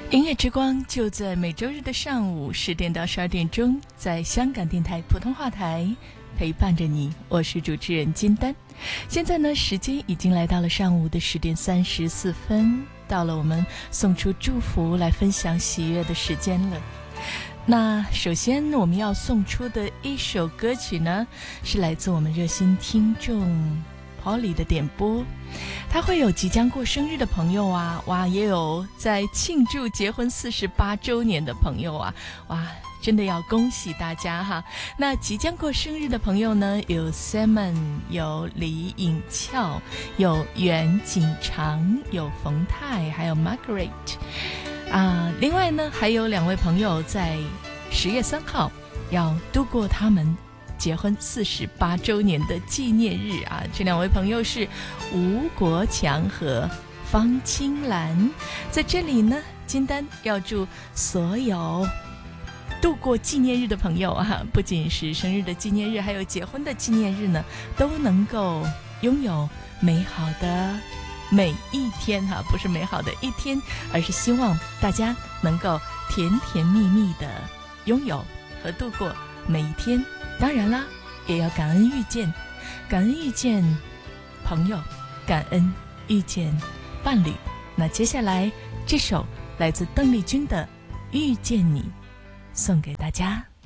音乐之光就在每周日的上午10点到12点钟，在香港电台普通话台陪伴着你，我是主持人金丹。现在呢，时间已经来到了上午的10点34分，到了我们送出祝福来分享喜悦的时间了。那首先我们要送出的一首歌曲呢，是来自我们热心听众Polly 的点播。他会有即将过生日的朋友啊，哇，也有在庆祝结婚48周年的朋友啊，哇，真的要恭喜大家哈。那即将过生日的朋友呢，有 Simon， 有李颖俏，有袁锦长，有冯泰，还有 Margaret 另外呢，还有2位朋友在10月3号要度过他们结婚48周年的纪念日啊，这2位朋友是吴国强和方清兰。在这里呢，金丹要祝所有度过纪念日的朋友啊，不仅是生日的纪念日，还有结婚的纪念日呢，都能够拥有美好的每一天哈，不是美好的一天，而是希望大家能够甜甜蜜蜜的拥有和度过每一天。当然啦，也要感恩遇见，感恩遇见朋友，感恩遇见伴侣。那接下来这首来自邓丽君的《遇见你》送给大家。